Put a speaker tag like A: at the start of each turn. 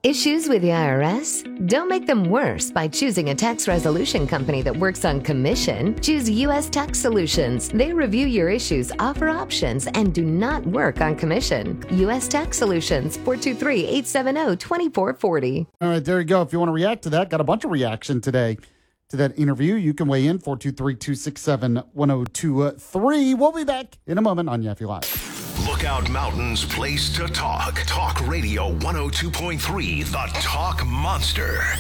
A: Issues with the IRS? Don't make them worse by choosing a tax resolution company that works on commission. Choose U.S. Tax Solutions. They review your issues, offer options, and do not work on commission. U.S. Tax Solutions, 423-870-2440.
B: All right, there you go. If you want to react to that, got a bunch of reaction today to that interview. You can weigh in, 423-267-1023. We'll be back in a moment on Yaffe Live.
C: Lookout Mountain's place to talk. Talk Radio 102.3, the Talk Monster.